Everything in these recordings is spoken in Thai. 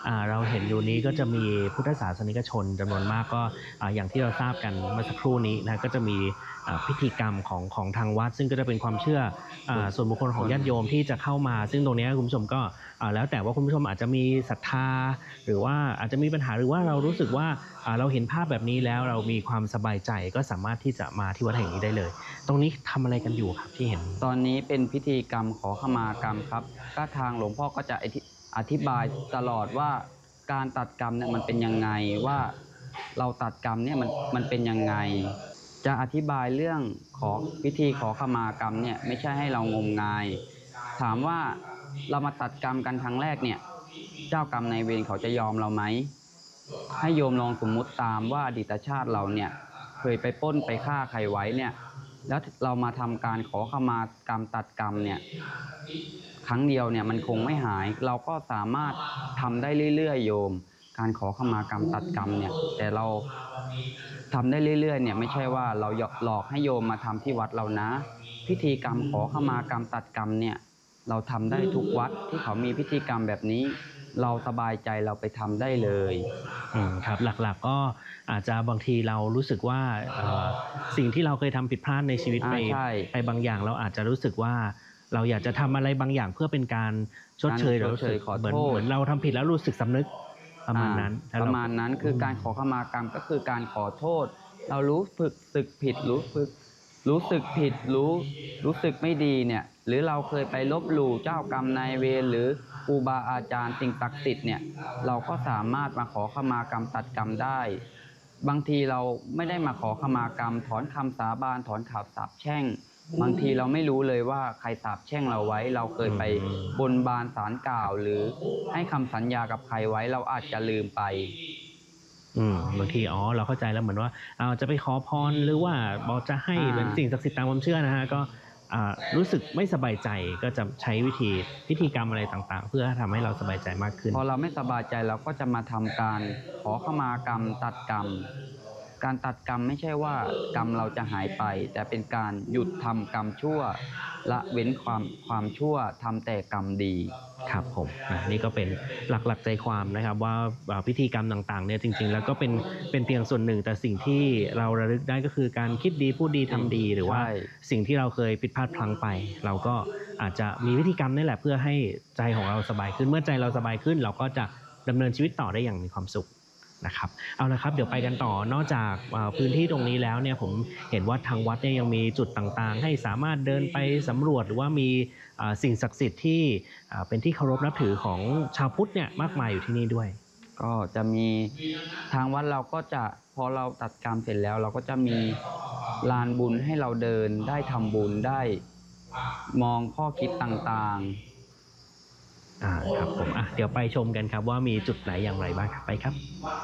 เราเห็นอยู่นี้ก็จะมีพุทธศาสนิกชนจำนวนมากก็อย่างที่เราทราบกันเมื่อสักครู่นี้นะก็จะมีพิธีกรรมของทางวัดซึ่งก็จะเป็นความเชื่อส่วนบุคคลของญาติโยมที่จะเข้ามาซึ่งตรงนี้คุณผู้ชมก็แล้วแต่ว่าคุณผู้ชมอาจจะมีศรัทธาหรือว่าอาจจะมีปัญหาหรือว่าเรารู้สึกว่าเราเห็นภาพแบบนี้แล้วเรามีความสบายใจก็สามารถที่จะมาที่วัดแห่งนี้ได้เลยตรงนี้ทำอะไรกันอยู่ครับที่เห็นตอนนี้เป็นพิธีกรรมขอขมากรรมครับก็ทางหลวงพ่อก็จะอธิบายตลอดว่าการตัดกรรมเนี่ยมันเป็นยังไงว่าเราตัดกรรมเนี่ยมันเป็นยังไงจะอธิบายเรื่องพิธีขอขมากรรมเนี่ยไม่ใช่ให้เรางมงายถามว่าเรามาตัดกรรมกันครั้งแรกเนี่ยเจ้ากรรมนายเวรเขาจะยอมเราไหมให้โยมลองสมมุติตามว่าอดีตชาติเราเนี่ยเคยไปปล้นไปฆ่าใครไว้เนี่ยแล้วเรามาทำการขอขมากรรมตัดกรรมเนี่ยครั้งเดียวเนี่ยมันคงไม่หายเราก็สามารถทำได้เรื่อยๆโยมการขอขมากรรมตัดกรรมเนี่ยแต่เราทำได้เรื่อยๆเนี่ยไม่ใช่ว่าเราหลอกให้โยมมาทำที่วัดเรานะพิธีกรรมขอขมากรรมตัดกรรมเนี่ยเราทำได้ทุกวัดที่เขามีพิธีกรรมแบบนี้เราสบายใจเราไปทำได้เลยครับหลักๆก็อาจจะบางทีเรารู้สึกว่าสิ่งที่เราเคยทำผิดพลาดในชีวิตไปบางอย่างเราอาจจะรู้สึกว่าเราอยากจะทำอะไรบางอย่างเพื่อเป็นการชดเชยหรือรู้สึกเหมือนเราทำผิดแล้วรู้สึกสำนึกประมาณนั้นคือการขอขมากรรมก็คือการขอโทษเรารู้สึกผิดรู้สึกผิดรู้สึกไม่ดีเนี่ยหรือเราเคยไปลบหลู่เจ้ากรรมนายเวรหรือครูบาอาจารย์สิ่งศักดิ์สิทธิ์เนี่ยเราก็สามารถมาขอขมากรรมตัดกรรมได้บางทีเราไม่ได้มาขอขมากรรมถอนคำสาบานถอนข่าวสาปแช่งบางทีเราไม่รู้เลยว่าใครสาปแช่งเราไว้เราเคยไปบนบานศาลกล่าวหรือให้คำสัญญากับใครไว้เราอาจจะลืมไปบางทีเราเข้าใจแล้วเหมือนว่าจะไปขอพรหรือว่าบอกจะให้เป็นสิ่งศักดิ์สิทธิ์ตามความเชื่อนะฮะก็รู้สึกไม่สบายใจก็จะใช้พิธีกรรมอะไรต่างๆเพื่อทำให้เราสบายใจมากขึ้นพอเราไม่สบายใจเราก็จะมาทำการขอขมากรรมตัดกรรมการตัดกรรมไม่ใช่ว่ากรรมเราจะหายไปแต่เป็นการหยุดทำกรรมชั่วละเว้นความชั่วทำแต่กรรมดีครับผมนี่ก็เป็นหลักใจความนะครับว่าพิธีกรรมต่างๆเนี่ยจริงๆแล้วก็เป็นเพียงส่วนหนึ่งแต่สิ่งที่เราระลึกได้ก็คือการคิดดีพูดดีทำดีหรือว่าสิ่งที่เราเคยผิดพลาดพลั้งไปเราก็อาจจะมีวิธีกรรมนี่แหละเพื่อให้ใจของเราสบายขึ้นเมื่อใจเราสบายขึ้นเราก็จะดำเนินชีวิตต่อได้อย่างมีความสุขนะครับเอาละครับเดี๋ยวไปกันต่อนอกจากพื้นที่ตรงนี้แล้วเนี่ยผมเห็นว่าทางวัดเนี่ยยังมีจุดต่างๆให้สามารถเดินไปสำรวจหรือว่ามีสิ่งศักดิ์สิทธิ์ที่เป็นที่เคารพนับถือของชาวพุทธเนี่ยมากมายอยู่ที่นี่ด้วยก็จะมีทางวัดเราก็จะพอเราตัดกรรมเสร็จแล้วเราก็จะมีลานบุญให้เราเดินได้ทำบุญได้มองข้อคิดต่างๆครับผมเดี๋ยวไปชมกันครับว่ามีจุดไหนอย่างไรบ้างไปครับ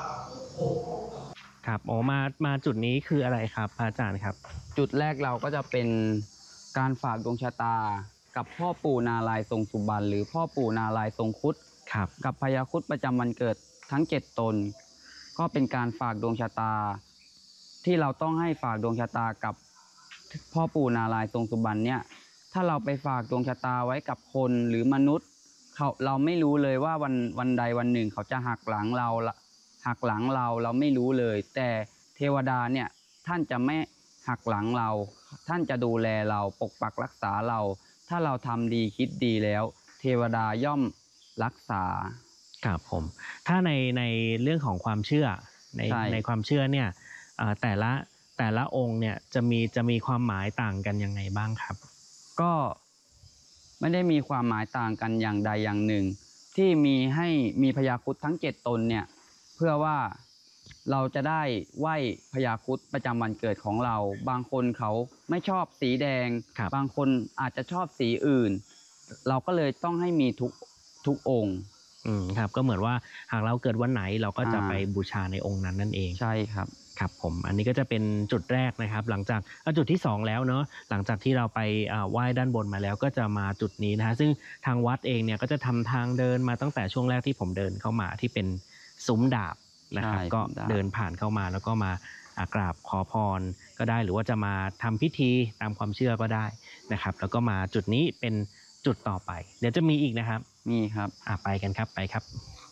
ครับมาจุดนี้คืออะไรครับพระอาจารย์ครับจุดแรกเราก็จะเป็นการฝากดวงชะตากับพ่อปู่นารายณ์ทรงสุบรรณหรือพ่อปู่นารายณ์ทรงครุฑกับพญาครุฑประจำวันเกิดทั้ง7ตนก็เป็นการฝากดวงชะตาที่เราต้องให้ฝากดวงชะตากับพ่อปู่นารายณ์ทรงสุบรรณเนี่ยถ้าเราไปฝากดวงชะตาไว้กับคนหรือมนุษย์เราไม่รู้เลยว่าวันใดวันหนึ่งเขาจะหักหลังเราไม่รู้เลยแต่เทวดาเนี่ยท่านจะไม่หักหลังเราท่านจะดูแลเราปกปักรักษาเราถ้าเราทำดีคิดดีแล้วเทวดาย่อมรักษาครับผมถ้าในเรื่องของความเชื่อในความเชื่อเนี่ยแต่ละองค์เนี่ยจะมีความหมายต่างกันยังไงบ้างครับก็ไม่ได้มีความหมายต่างกันอย่างใดอย่างหนึ่งที่มีพญาครุฑทั้ง7ตนเนี่ยเพื่อว่าเราจะได้ไหว้พญาครุฑประจำวันเกิดของเราบางคนเขาไม่ชอบสีแดงบางคนอาจจะชอบสีอื่นเราก็เลยต้องให้มีทุกองค์ครับก็เหมือนว่าหากเราเกิดวันไหนเราก็จะไปบูชาในองค์นั้นนั่นเองใช่ครับครับผมอันนี้ก็จะเป็นจุดแรกนะครับหลังจากจุดที่2แล้วเนาะหลังจากที่เราไปไหว้ด้านบนมาแล้วก็จะมาจุดนี้นะฮะซึ่งทางวัดเองเนี่ยก็จะทำทางเดินมาตั้งแต่ช่วงแรกที่ผมเดินเข้ามาที่เป็นซุ้มดาบนะครับก็เดินผ่านเข้ามาแล้วก็มากราบขอพรก็ได้หรือว่าจะมาทำพิธีตามความเชื่อก็ได้นะครับแล้วก็มาจุดนี้เป็นจุดต่อไปเดี๋ยวจะมีอีกนะครับมีครับไปกันครับไปครับ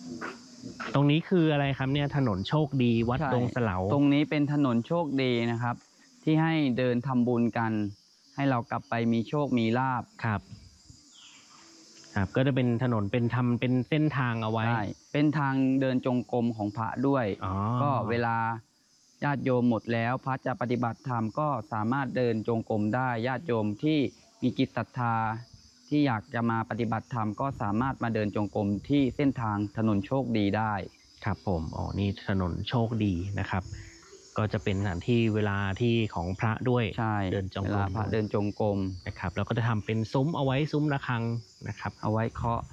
ตรงนี้คืออะไรครับเนี่ยถนนโชคดีวัดใช่ดงสะเหลาตรงนี้เป็นถนนโชคดีนะครับ ที่ให้เดินทำบุญกัน ให้เรากลับไปมีโชคมีลาภครับครับก็จะเป็นถนนเป็นทำเป็นเส้นทางเอาไว้ใช่เป็นทางเดินจงกรมของพระด้วยอ๋อก็เวลาญาติโยมหมดแล้วพระจะปฏิบัติธรรมก็สามารถเดินจงกรมได้ญาติโยมที่มีจิตศรัทธาที่อยากจะมาปฏิบัติธรรมก็สามารถมาเดินจงกรมที่เส้นทางถนนโชคดีได้ครับผมอ๋อนี่ถนนโชคดีนะครับ ก็จะเป็นสถานที่เวลาที่ของพระด้วยใช่เดินจงเวกรลาม พระเดินจงกรมนะครับแล้วก็จะทำเป็นซุ้มเอาไว้ซุ้มระฆังนะครับเอาไว้เคาะ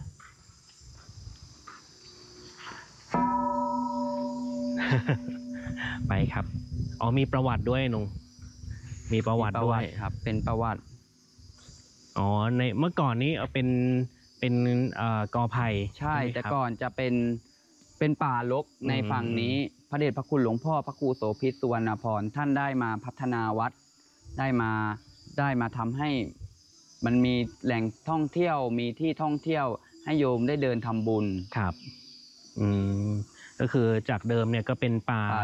ไปครับอ๋อมีประวัติด้วยนุงมีประวัติด้วยครับเป็นประวัติอ๋อในเมื่อก่อนนี้เป็นกอไผ่ใช่ไหมแต่ครับก่อนจะเป็นป่ารกในฝั่งนี้พระเดชพระคุณหลวงพ่อพระครูโสภิตสุวรรณพรท่านได้มาพัฒนาวัดได้มาทำให้มันมีแหล่งท่องเที่ยวมีที่ท่องเที่ยวให้โยมได้เดินทำบุญครับอืมก็คือจากเดิมเนี่ยก็เป็นป่าร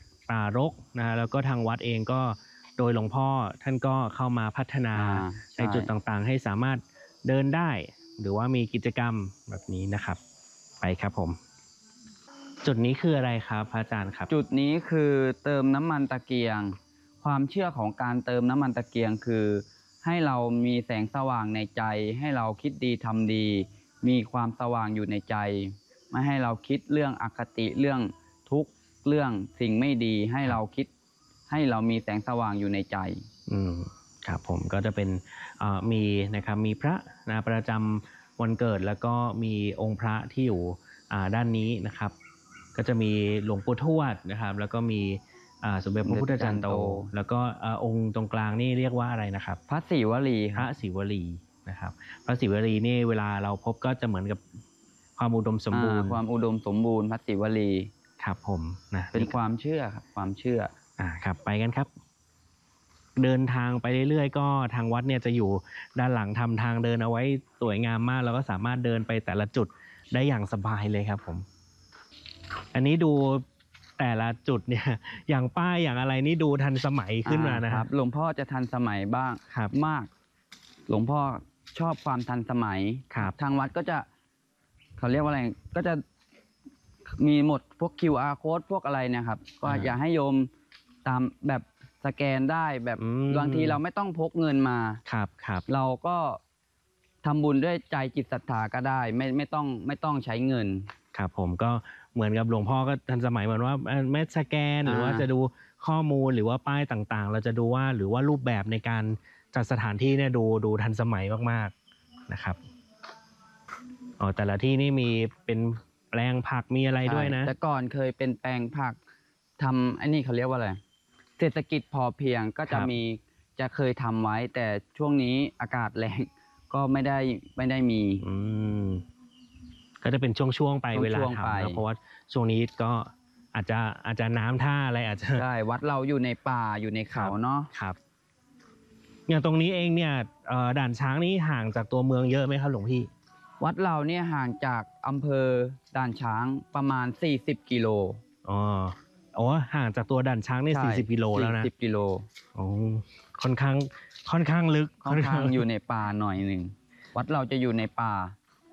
รกนะฮะแล้วก็ทางวัดเองก็โดยหลวงพ่อท่านก็เข้ามาพัฒนาใช่ในจุดต่างๆ ให้สามารถเดินได้ หรือว่ามีกิจกรรมแบบนี้นะครับ ไปครับผม จุดนี้คืออะไรครับพระอาจารย์ครับจุดนี้คือเติมน้ำมันตะเกียง ความเชื่อของการเติมน้ำมันตะเกียงคือ ให้เรามีแสงสว่างในใจ ให้เราคิดดีทำดี มีความสว่างอยู่ในใจ ไม่ให้เราคิดเรื่องอคติเรื่องทุกข์เรื่องสิ่งไม่ดีให้เราคิดให้เรามีแสงสว่างอยู่ในใจอืมครับผมก็จะเป็นมีนะครับมีพระนะประจำวันเกิดแล้วก็มีองค์พระที่อยู่ด้านนี้นะครับ ก็จะมีหลวงปู่ทวดนะครับ แล้วก็มีสมเด็จพระพุทธจารย์โต แล้วก็องค์ตรงกลางนี่เรียกว่าอะไรนะครับพระศรีวลีคพรัระบศรีวลีนะครับ พระศรีวลีนี่เวลาเราพบก็จะเหมือนกับความอุดมสมบูรณ์ความอุดมสมบูรณ์พระศรีวลีครับผมนะเป็นความเชื่อครับความเชื่อครับไปกันครับ เดินทางไปเรื่อยๆก็ทางวัดเนี่ยจะอยู่ด้านหลังทำทางเดินเอาไว้สวยงามมากแล้วก็สามารถเดินไปแต่ละจุดได้อย่างสบายเลยครับผม อันนี้ดูแต่ละจุดเนี่ย อย่างป้ายอย่างอะไรนี่ดูทันสมัยขึ้นมานะคครัรับบ หลวงพ่อจะทันสมัยบ้างครับมาก หลวงพ่อชอบความทันสมัยครับทางวัดก็จะเขาเรียกว่าอะไรก็จะมีหมดพวก QR code พวกอะไรเนะครับ ก็อยากให้โยมตามแบบสแกนได้แบบอืมบางทีเราไม่ต้องพกเงินมาครับครับเราก็ทำบุญด้วยใจจิตศรัทธาก็ได้ไม่ต้องใช้เงินครับผมก็เหมือนกับหลวงพ่อก็ทันสมัยเหมือนว่าไม่สแกนหรือว่าจะดูข้อมูลหรือว่าป้ายต่างๆ เราจะดูว่าหรือว่ารูปแบบในการจัดสถานที่เนี่ยดูทันสมัยมากๆนะครับอ๋อแต่ละที่นี่มีเป็นแปลงผักมีอะไรด้วยนะใช่แต่ก่อนเคยเป็นแปลงผักทำไอ้นี่เขาเรียกว่าอะไรเศรษฐกิจพอเพียงก็ครัจะบจะเคยทำไว้ แต่ช่วงนี้อากาศแรงก็ไม่ได้มีอืมก็จะเป็นช่วงๆไปเวลาช่วงๆไปทำนะเพราะว่าช่วงนี้ก็อาจจะน้ำท่าอะไรอาจจะใช่วัดเราอยู่ในป่าอยู่ในเขาเนาะครับอย่างตรงนี้เองเนี่ยด่านช้างนี่ห่างจากตัวเมืองเยอะไหมครับหลวงพี่วัดเราเนี่ยห่างจากอำเภอด่านช้างประมาณ40กิโลอ๋อห่างจากตัวด่านช้างนี่ใช่ 40 กิโลแล้วนะ 40กิโลอ๋อค่อนข้างลึกค่อนข้างอยู่ในป่าหน่อยหนึ่งวัดเราจะอยู่ในป่า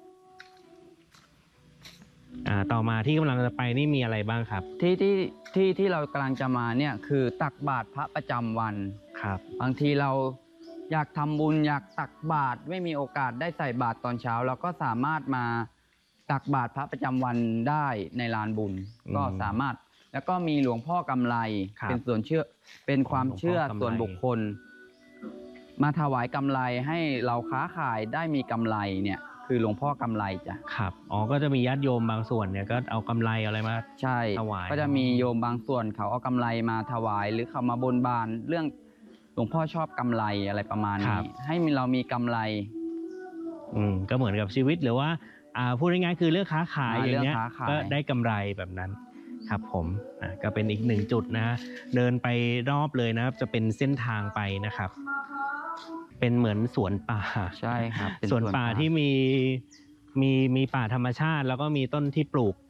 ต่อมาที่กำลังจะไปนี่มีอะไรบ้างครับที่เรากำลังจะมาเนี่ยคือตักบาตรพระประจำวันครับบางทีเราอยากทำบุญอยากตักบาตรไม่มีโอกาสได้ใส่บาตรตอนเช้า เราก็สามารถมาตักบาตรพระประจำวันได้ในลานบุญอืมก็สามารถแล้วก็มีหลวงพ่อกำไรครับเป็นส่วนเชื่อเป็นความเชื่อหลวงพ่อกำไรส่วนบุคคล มาถวายกำไรให้เราค้าขายได้มีกำไรเนี่ยคือหลวงพ่อกำไรจ้ะครับอ๋อก็จะมีญาติโยมบางส่วนเนี่ยก็เอากำไรเอาอะไรมาใช่ถวายก็จะมีโยมบางส่วนเขาเอากำไรมาถวาย หรือเขามาบนบานเรื่องหลวงพ่อชอบกำไรอะไรประมาณนี้ให้เรามีกำไรก็เหมือนกับชีวิตหรือว่าพูดง่ายๆคือเรื่องค้าขายอย่างเงี้ยเรื่องค้าขายก็ได้กำไรแบบนั้นครับผมก็เป็นอีกหนึ่งจุดนะเดินไปรอบเลยนะครับจะเป็นเส้นทางไปนะครับ เป็นเหมือนสวนป่าใช่ครับเป็นสวนป่าที่มีป่าธรรมชาติ แล้วก็มีต้นที่ปลูก